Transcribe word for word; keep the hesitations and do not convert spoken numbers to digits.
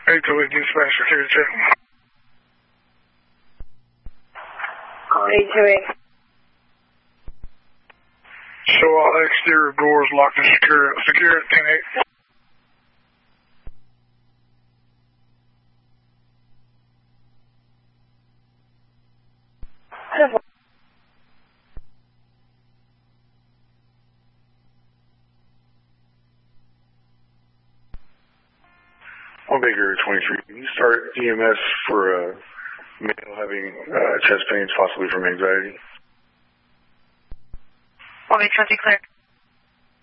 eight oh eight dispatch, security check. On eight two eight. Show all exterior doors locked and secure. Secure at ten eight. On Baker twenty-three, can you start E M S for a male having uh, chest pains, possibly from anxiety? One eight twenty clear.